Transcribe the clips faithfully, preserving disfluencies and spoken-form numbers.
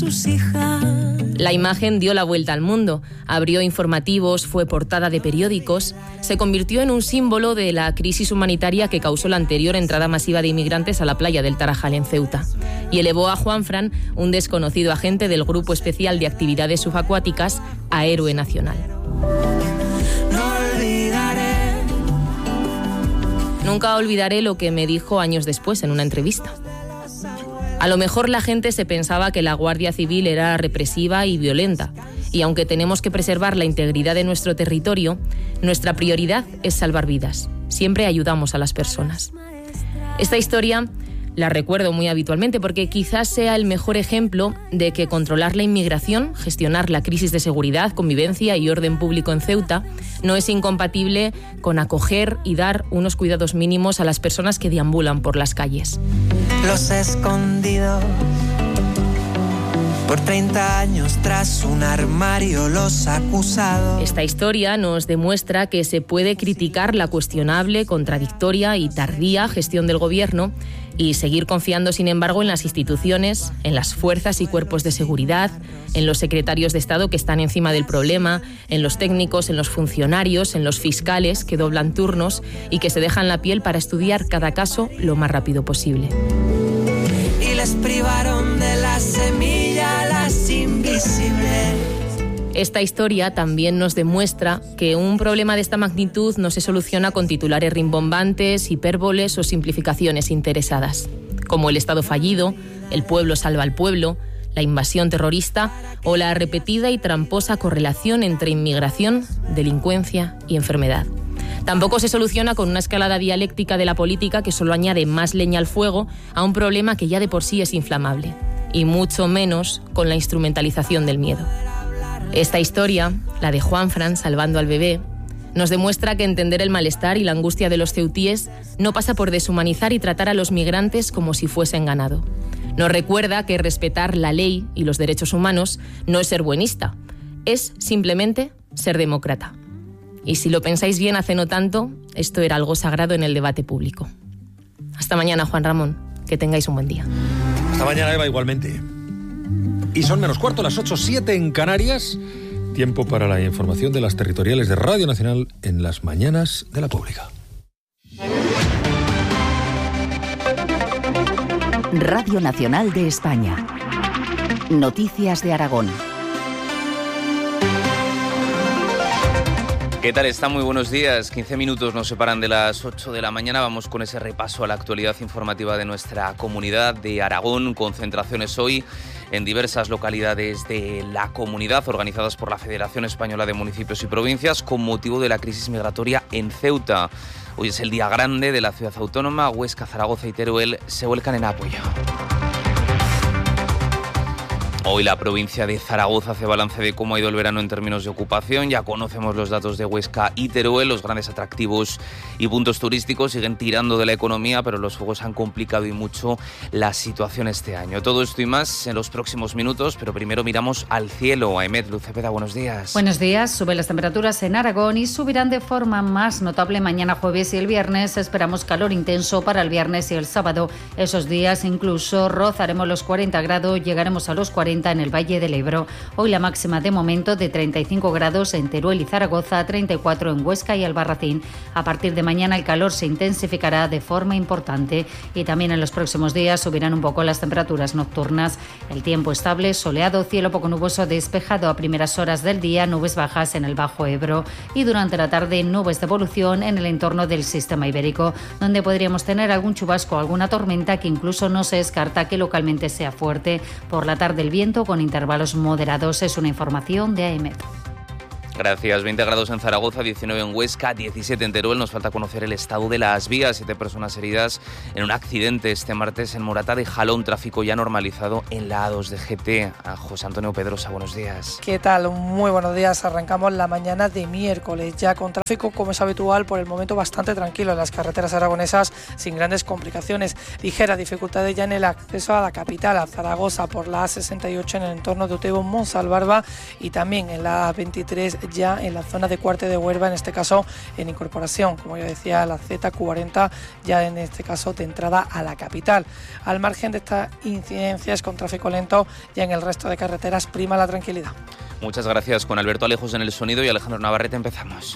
sus hijas. La imagen dio la vuelta al mundo, abrió informativos, fue portada de periódicos, se convirtió en un símbolo de la crisis humanitaria que causó la anterior entrada masiva de inmigrantes a la playa del Tarajal en Ceuta, y elevó a Juanfran, un desconocido agente del Grupo Especial de Actividades Subacuáticas, a héroe nacional. Nunca olvidaré lo que me dijo años después en una entrevista. A lo mejor la gente se pensaba que la Guardia Civil era represiva y violenta, y aunque tenemos que preservar la integridad de nuestro territorio, nuestra prioridad es salvar vidas. Siempre ayudamos a las personas. Esta historia la recuerdo muy habitualmente porque quizás sea el mejor ejemplo de que controlar la inmigración, gestionar la crisis de seguridad, convivencia y orden público en Ceuta no es incompatible con acoger y dar unos cuidados mínimos a las personas que deambulan por las calles. Los escondidos por treinta años tras un armario, los acusados. Esta historia nos demuestra que se puede criticar la cuestionable, contradictoria y tardía gestión del gobierno y seguir confiando, sin embargo, en las instituciones, en las fuerzas y cuerpos de seguridad, en los secretarios de Estado que están encima del problema, en los técnicos, en los funcionarios, en los fiscales que doblan turnos y que se dejan la piel para estudiar cada caso lo más rápido posible. Y les privaron de la semilla las invisibles. Esta historia también nos demuestra que un problema de esta magnitud no se soluciona con titulares rimbombantes, hipérboles o simplificaciones interesadas, como el Estado fallido, el pueblo salva al pueblo, la invasión terrorista o la repetida y tramposa correlación entre inmigración, delincuencia y enfermedad. Tampoco se soluciona con una escalada dialéctica de la política que solo añade más leña al fuego a un problema que ya de por sí es inflamable, y mucho menos con la instrumentalización del miedo. Esta historia, la de Juanfran salvando al bebé, nos demuestra que entender el malestar y la angustia de los ceutíes no pasa por deshumanizar y tratar a los migrantes como si fuesen ganado. Nos recuerda que respetar la ley y los derechos humanos no es ser buenista, es simplemente ser demócrata. Y si lo pensáis bien, hace no tanto, esto era algo sagrado en el debate público. Hasta mañana, Juan Ramón. Que tengáis un buen día. Hasta mañana, Eva, igualmente. Y son menos cuarto, las ocho siete en Canarias. Tiempo para la información de las territoriales de Radio Nacional en las mañanas de la Pública. Radio Nacional de España. Noticias de Aragón. ¿Qué tal está? Muy buenos días. quince minutos nos separan de las ocho de la mañana. Vamos con ese repaso a la actualidad informativa de nuestra comunidad de Aragón. Concentraciones hoy en diversas localidades de la comunidad organizadas por la Federación Española de Municipios y Provincias con motivo de la crisis migratoria en Ceuta. Hoy es el día grande de la ciudad autónoma. Huesca, Zaragoza y Teruel se vuelcan en apoyo. Hoy la provincia de Zaragoza hace balance de cómo ha ido el verano en términos de ocupación. Ya conocemos los datos de Huesca y Teruel. Los grandes atractivos y puntos turísticos siguen tirando de la economía, pero los fuegos han complicado y mucho la situación este año. Todo esto y más en los próximos minutos, pero primero miramos al cielo. Aemet Lucepeda, buenos días. Buenos días. Suben las temperaturas en Aragón y subirán de forma más notable mañana jueves y el viernes. Esperamos calor intenso para el viernes y el sábado. Esos días incluso rozaremos los cuarenta grados, llegaremos a los cuarenta en el Valle del Ebro. Hoy la máxima de momento de treinta y cinco grados en Teruel y Zaragoza, treinta y cuatro en Huesca y Albarracín. A partir de mañana el calor se intensificará de forma importante y también en los próximos días subirán un poco las temperaturas nocturnas. El tiempo estable, soleado, cielo poco nuboso despejado a primeras horas del día, nubes bajas en el Bajo Ebro y durante la tarde nubes de evolución en el entorno del sistema ibérico, donde podríamos tener algún chubasco o alguna tormenta que incluso no se descarta que localmente sea fuerte. Por la tarde el viento con intervalos moderados. Es una información de AEMET. Gracias. veinte grados en Zaragoza, diecinueve en Huesca, diecisiete en Teruel. Nos falta conocer el estado de las vías. Siete personas heridas en un accidente este martes en Morata de Jalón. Tráfico ya normalizado en la A dos de G T. A José Antonio Pedrosa, buenos días. ¿Qué tal? Muy buenos días. Arrancamos la mañana de miércoles, ya con tráfico, como es habitual, por el momento bastante tranquilo en las carreteras aragonesas, sin grandes complicaciones. Ligeras dificultades ya en el acceso a la capital, a Zaragoza, por la A sesenta y ocho en el entorno de Oteibo, Monsalvarba, y también en la A veintitrés ya en la zona de Cuarte de Huelva, en este caso en incorporación, como ya decía, la Z cuarenta, ya en este caso de entrada a la capital. Al margen de estas incidencias con tráfico lento, ya en el resto de carreteras prima la tranquilidad. Muchas gracias. Con Alberto Alejos en el sonido y Alejandro Navarrete empezamos.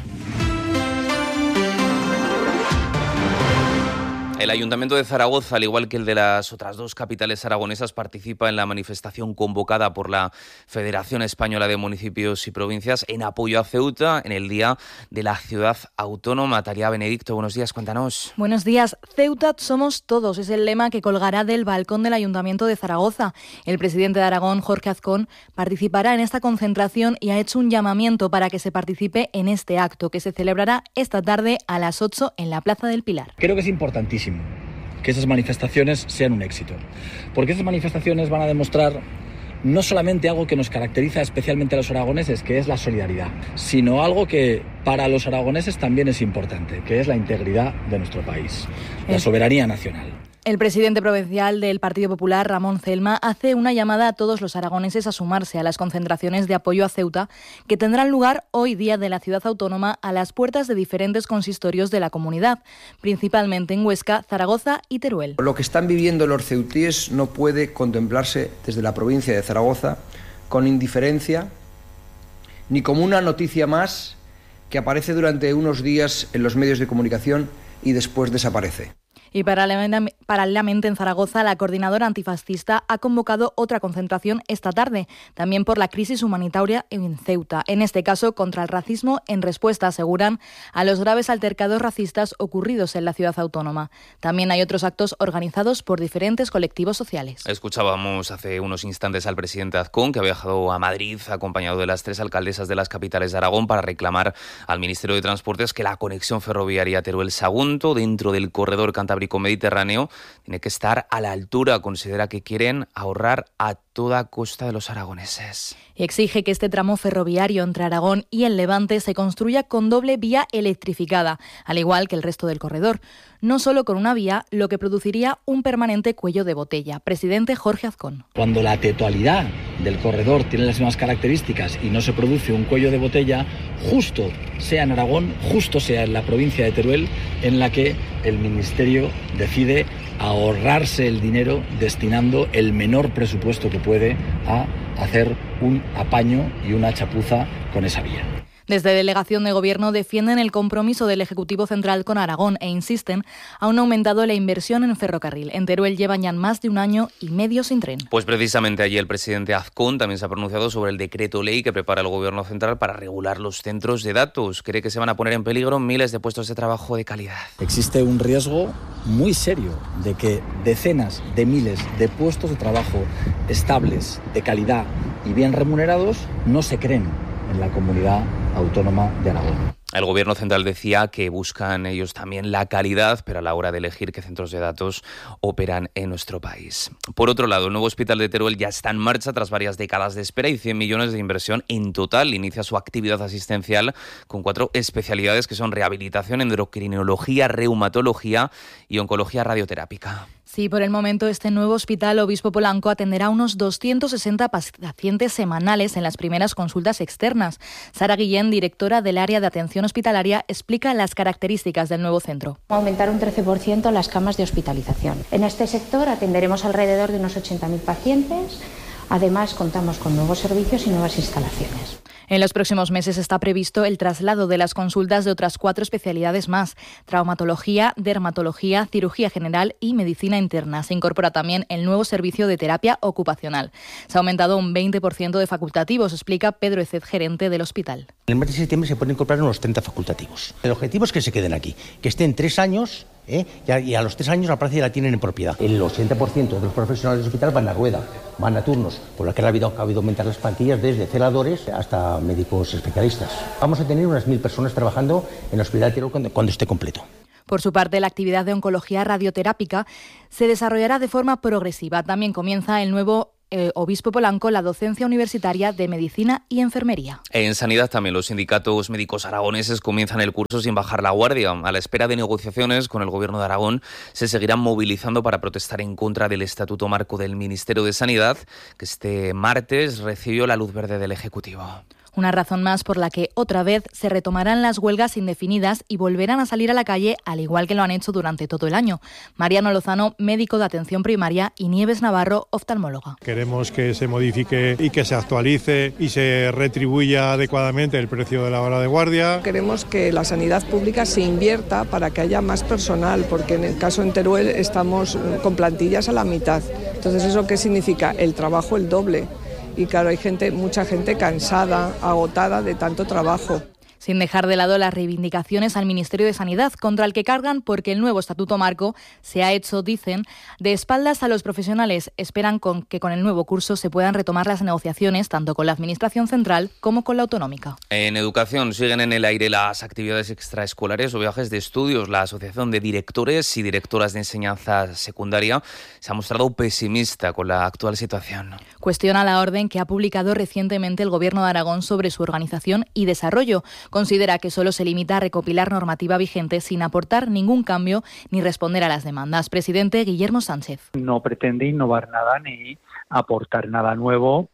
El Ayuntamiento de Zaragoza, al igual que el de las otras dos capitales aragonesas, participa en la manifestación convocada por la Federación Española de Municipios y Provincias en apoyo a Ceuta en el Día de la Ciudad Autónoma. Talía Benedicto, buenos días, cuéntanos. Buenos días. Ceuta somos todos es el lema que colgará del balcón del Ayuntamiento de Zaragoza. El presidente de Aragón, Jorge Azcón, participará en esta concentración y ha hecho un llamamiento para que se participe en este acto que se celebrará esta tarde a las ocho en la Plaza del Pilar. Creo que es importantísimo que esas manifestaciones sean un éxito, porque esas manifestaciones van a demostrar no solamente algo que nos caracteriza especialmente a los aragoneses, que es la solidaridad, sino algo que para los aragoneses también es importante, que es la integridad de nuestro país, la soberanía nacional. El presidente provincial del Partido Popular, Ramón Celma, hace una llamada a todos los aragoneses a sumarse a las concentraciones de apoyo a Ceuta que tendrán lugar hoy día de la ciudad autónoma a las puertas de diferentes consistorios de la comunidad, principalmente en Huesca, Zaragoza y Teruel. Lo que están viviendo los ceutíes no puede contemplarse desde la provincia de Zaragoza con indiferencia ni como una noticia más que aparece durante unos días en los medios de comunicación y después desaparece. Y paralelamente en Zaragoza, la coordinadora antifascista ha convocado otra concentración esta tarde, también por la crisis humanitaria en Ceuta, en este caso contra el racismo en respuesta, aseguran, a los graves altercados racistas ocurridos en la ciudad autónoma. También hay otros actos organizados por diferentes colectivos sociales. Escuchábamos hace unos instantes al presidente Azcón, que ha viajado a Madrid acompañado de las tres alcaldesas de las capitales de Aragón para reclamar al Ministerio de Transportes que la conexión ferroviaria Teruel-Sagunto dentro del corredor Cantábrico Mediterráneo tiene que estar a la altura. Considera que quieren ahorrar a toda costa de los aragoneses. Y exige que este tramo ferroviario entre Aragón y el Levante se construya con doble vía electrificada, al igual que el resto del corredor. No solo con una vía, lo que produciría un permanente cuello de botella. Presidente Jorge Azcón. Cuando la totalidad del corredor tiene las mismas características y no se produce un cuello de botella, justo sea en Aragón, justo sea en la provincia de Teruel, en la que el Ministerio decide ahorrarse el dinero destinando el menor presupuesto que puede a hacer un apaño y una chapuza con esa vía. Desde Delegación de Gobierno defienden el compromiso del Ejecutivo Central con Aragón e insisten, aún ha aumentado la inversión en ferrocarril. En Teruel llevan ya más de un año y medio sin tren. Pues precisamente allí el presidente Azcón también se ha pronunciado sobre el decreto ley que prepara el Gobierno Central para regular los centros de datos. Cree que se van a poner en peligro miles de puestos de trabajo de calidad. Existe un riesgo muy serio de que decenas de miles de puestos de trabajo estables, de calidad y bien remunerados no se creen en la comunidad autónoma de Aragón. El Gobierno Central decía que buscan ellos también la calidad, pero a la hora de elegir qué centros de datos operan en nuestro país. Por otro lado, el nuevo hospital de Teruel ya está en marcha tras varias décadas de espera y cien millones de inversión en total. Inicia su actividad asistencial con cuatro especialidades que son rehabilitación, endocrinología, reumatología y oncología radioterápica. Sí, por el momento este nuevo hospital Obispo Polanco atenderá a unos doscientos sesenta pacientes semanales en las primeras consultas externas. Sara Guillén, directora del área de atención hospitalaria, explica las características del nuevo centro. Aumentar un trece por ciento las camas de hospitalización. En este sector atenderemos alrededor de unos ochenta mil pacientes. Además, contamos con nuevos servicios y nuevas instalaciones. En los próximos meses está previsto el traslado de las consultas de otras cuatro especialidades más: traumatología, dermatología, cirugía general y medicina interna. Se incorpora también el nuevo servicio de terapia ocupacional. Se ha aumentado un veinte por ciento de facultativos, explica Pedro Eced, gerente del hospital. En el mes de septiembre se pueden incorporar unos treinta facultativos. El objetivo es que se queden aquí, que estén tres años. ¿Eh? Y a los tres años la plaza ya la tienen en propiedad. El ochenta por ciento de los profesionales del hospital van a rueda, van a turnos, por lo que ha habido, ha habido aumentar las plantillas desde celadores hasta médicos especialistas. Vamos a tener unas mil personas trabajando en el hospital Teruel cuando, cuando esté completo. Por su parte, la actividad de oncología radioterápica se desarrollará de forma progresiva. También comienza el nuevo Eh, Obispo Polanco la docencia universitaria de medicina y enfermería. En sanidad también los sindicatos médicos aragoneses comienzan el curso sin bajar la guardia. A la espera de negociaciones con el Gobierno de Aragón se seguirán movilizando para protestar en contra del Estatuto Marco del Ministerio de Sanidad, que este martes recibió la luz verde del Ejecutivo. Una razón más por la que otra vez se retomarán las huelgas indefinidas y volverán a salir a la calle, al igual que lo han hecho durante todo el año. Mariano Lozano, médico de atención primaria, y Nieves Navarro, oftalmóloga. Queremos que se modifique y que se actualice y se retribuya adecuadamente el precio de la hora de guardia. Queremos que la sanidad pública se invierta para que haya más personal, porque en el caso en Teruel estamos con plantillas a la mitad. Entonces, ¿eso qué significa? El trabajo el doble. Y claro, hay gente, mucha gente cansada, agotada de tanto trabajo. Sin dejar de lado las reivindicaciones al Ministerio de Sanidad, contra el que cargan porque el nuevo Estatuto Marco se ha hecho, dicen, de espaldas a los profesionales. Esperan con que con el nuevo curso se puedan retomar las negociaciones tanto con la Administración Central como con la autonómica. En educación siguen en el aire las actividades extraescolares o viajes de estudios. La Asociación de Directores y Directoras de Enseñanza Secundaria se ha mostrado pesimista con la actual situación. Cuestiona la orden que ha publicado recientemente el Gobierno de Aragón sobre su organización y desarrollo. Considera que solo se limita a recopilar normativa vigente sin aportar ningún cambio ni responder a las demandas. Presidente Guillermo Sánchez. No pretende innovar nada ni aportar nada nuevo,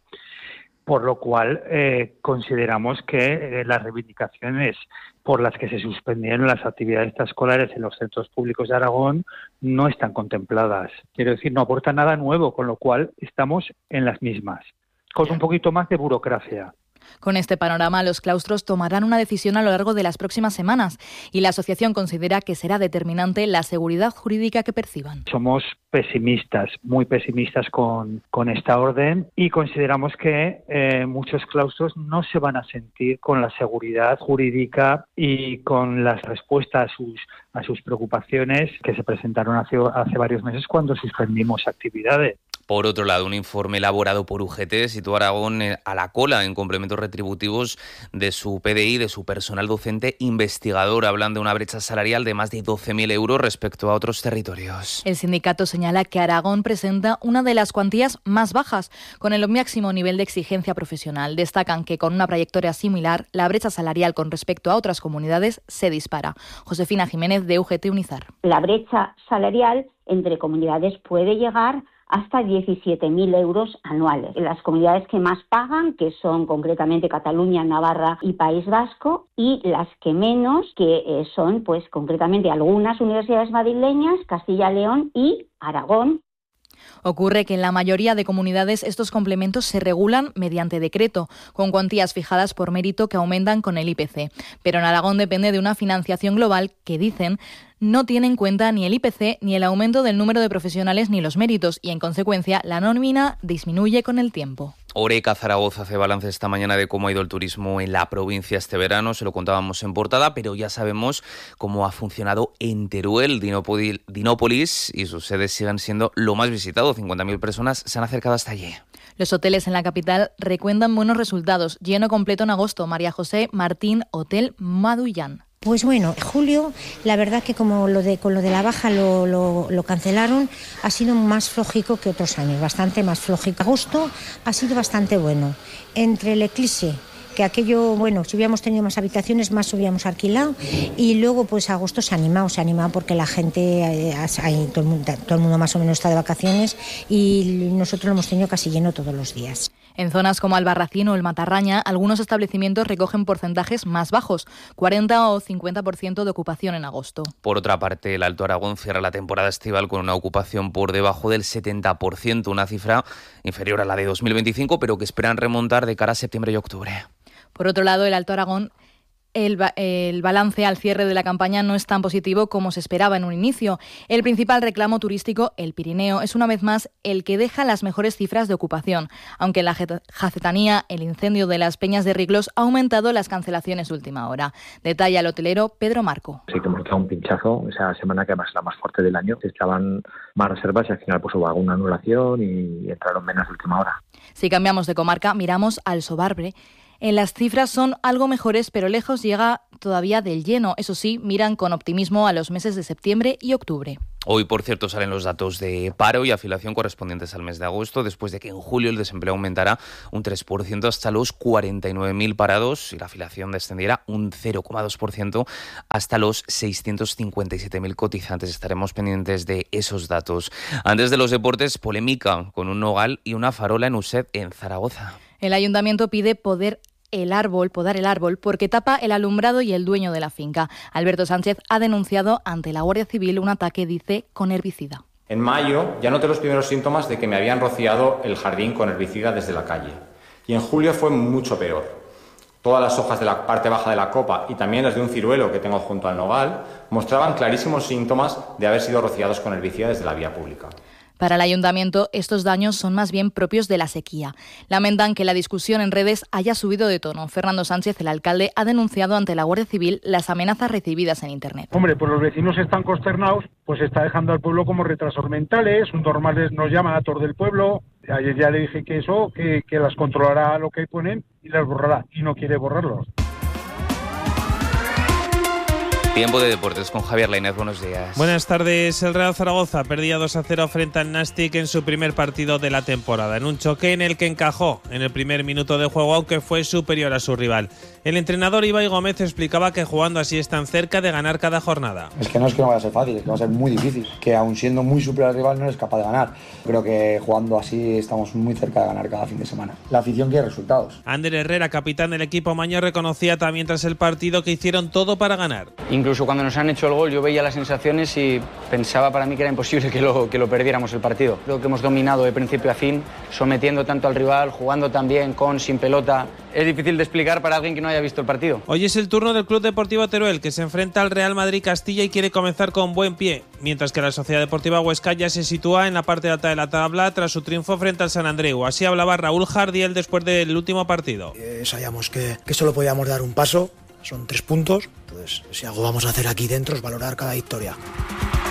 por lo cual eh, consideramos que eh, las reivindicaciones por las que se suspendieron las actividades extraescolares en los centros públicos de Aragón no están contempladas. Quiero decir, no aporta nada nuevo, con lo cual estamos en las mismas, con un poquito más de burocracia. Con este panorama, los claustros tomarán una decisión a lo largo de las próximas semanas y la asociación considera que será determinante la seguridad jurídica que perciban. Somos pesimistas, muy pesimistas con, con esta orden y consideramos que eh, muchos claustros no se van a sentir con la seguridad jurídica y con las respuestas a sus, a sus preocupaciones que se presentaron hace, hace varios meses cuando suspendimos actividades. Por otro lado, un informe elaborado por U G T sitúa a Aragón a la cola en complementos retributivos de su P D I, de su personal docente investigador. Hablan de una brecha salarial de más de doce mil euros respecto a otros territorios. El sindicato señala que Aragón presenta una de las cuantías más bajas, con el máximo nivel de exigencia profesional. Destacan que con una trayectoria similar, la brecha salarial con respecto a otras comunidades se dispara. Josefina Jiménez, de U G T Unizar. La brecha salarial entre comunidades puede llegar hasta diecisiete mil euros anuales. Las comunidades que más pagan, que son concretamente Cataluña, Navarra y País Vasco, y las que menos, que eh, son pues concretamente algunas universidades madrileñas, Castilla y León y Aragón. Ocurre que en la mayoría de comunidades estos complementos se regulan mediante decreto, con cuantías fijadas por mérito que aumentan con el I P C. Pero en Aragón depende de una financiación global que, dicen, no tiene en cuenta ni el I P C, ni el aumento del número de profesionales, ni los méritos, y en consecuencia la nómina disminuye con el tiempo. Oreca Zaragoza hace balance esta mañana de cómo ha ido el turismo en la provincia este verano. Se lo contábamos en portada, pero ya sabemos cómo ha funcionado en Teruel. Dinópolis y sus sedes siguen siendo lo más visitado. cincuenta mil personas se han acercado hasta allí. Los hoteles en la capital recuentan buenos resultados. Lleno completo en agosto. María José Martín, Hotel Madullán. Pues bueno, julio, la verdad que como lo de con lo de la baja lo, lo, lo cancelaron, ha sido más flojico que otros años, bastante más flojico. Agosto ha sido bastante bueno. Entre el eclipse, que aquello, bueno, si hubiéramos tenido más habitaciones, más hubiéramos alquilado, y luego pues agosto se ha animado, se ha animado porque la gente, eh, hay, todo, el mundo, todo el mundo más o menos está de vacaciones y nosotros lo hemos tenido casi lleno todos los días. En zonas como Albarracín o el Matarraña, algunos establecimientos recogen porcentajes más bajos, cuarenta o cincuenta por ciento de ocupación en agosto. Por otra parte, el Alto Aragón cierra la temporada estival con una ocupación por debajo del setenta por ciento, una cifra inferior a la de dos mil veinticinco, pero que esperan remontar de cara a septiembre y octubre. Por otro lado, el Alto Aragón, el, el balance al cierre de la campaña no es tan positivo como se esperaba en un inicio. El principal reclamo turístico, el Pirineo, es una vez más el que deja las mejores cifras de ocupación, aunque en la Jacetanía el incendio de las Peñas de Riglos ha aumentado las cancelaciones de última hora. Detalla el hotelero Pedro Marco. Sí que hemos dado un pinchazo esa semana, que además es la más fuerte del año. Estaban más reservas y al final pues hubo alguna anulación y entraron menos de última hora. Si cambiamos de comarca, miramos al Sobarbre. En las cifras son algo mejores, pero lejos llega todavía del lleno. Eso sí, miran con optimismo a los meses de septiembre y octubre. Hoy, por cierto, salen los datos de paro y afiliación correspondientes al mes de agosto, después de que en julio el desempleo aumentara un tres por ciento hasta los cuarenta y nueve mil parados y la afiliación descendiera un cero coma dos por ciento hasta los seiscientos cincuenta y siete mil cotizantes. Estaremos pendientes de esos datos. Antes de los deportes, polémica con un nogal y una farola en U S E D en Zaragoza. El ayuntamiento pide poder el árbol, podar el árbol, porque tapa el alumbrado y el dueño de la finca. Alberto Sánchez ha denunciado ante la Guardia Civil un ataque, dice, con herbicida. En mayo ya noté los primeros síntomas de que me habían rociado el jardín con herbicida desde la calle. Y en julio fue mucho peor. Todas las hojas de la parte baja de la copa y también las de un ciruelo que tengo junto al nogal mostraban clarísimos síntomas de haber sido rociados con herbicida desde la vía pública. Para el ayuntamiento, estos daños son más bien propios de la sequía. Lamentan que la discusión en redes haya subido de tono. Fernando Sánchez, el alcalde, ha denunciado ante la Guardia Civil las amenazas recibidas en Internet. Hombre, pues los vecinos están consternados, pues está dejando al pueblo como retrasos mentales, un normales nos llaman a todos del pueblo. Ayer ya le dije que eso, que, que las controlará lo que ponen y las borrará, y no quiere borrarlos. Tiempo de deportes con Javier Lainez, buenos días. Buenas tardes. El Real Zaragoza perdía dos a cero frente al Nastic en su primer partido de la temporada, en un choque en el que encajó en el primer minuto de juego, aunque fue superior a su rival. El entrenador Ibai Gómez explicaba que jugando así están cerca de ganar cada jornada. Es que no es que no vaya a ser fácil, es que va a ser muy difícil, que aun siendo muy superior al rival no es capaz de ganar. Creo que jugando así estamos muy cerca de ganar cada fin de semana. La afición quiere resultados. Ander Herrera, capitán del equipo maño, reconocía también tras el partido que hicieron todo para ganar. Incluso cuando nos han hecho el gol yo veía las sensaciones y pensaba para mí que era imposible que lo, que lo perdiéramos el partido. Creo que hemos dominado de principio a fin, sometiendo tanto al rival, jugando también con, sin pelota. Es difícil de explicar para alguien que no haya visto el partido. Hoy es el turno del Club Deportivo Teruel, que se enfrenta al Real Madrid Castilla y quiere comenzar con buen pie, mientras que la Sociedad Deportiva Huesca ya se sitúa en la parte alta de la tabla tras su triunfo frente al San Andreu. Así hablaba Raúl Jardiel después del último partido. Eh, sabíamos que, que solo podíamos dar un paso. Son tres puntos, entonces si algo vamos a hacer aquí dentro es valorar cada victoria.